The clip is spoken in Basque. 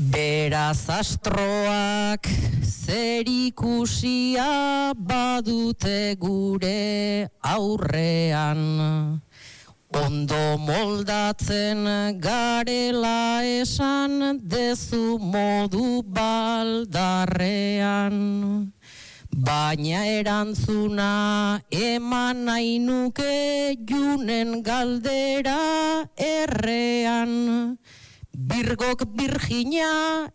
Beraz astroak zerikusia badute gure aurrean. Ondo moldatzen garela esan dezu modu baldarrean. Baina erantzuna eman nahi nuke Junen galdera errean. Birgok Birgina